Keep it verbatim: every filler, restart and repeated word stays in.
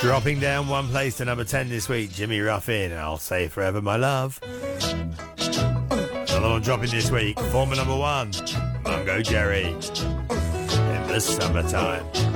Dropping down one place to number ten this week, Jimmy Ruffin, I'll Say Forever My Love. Another one dropping this week, former number one, Mungo Jerry, In the Summertime.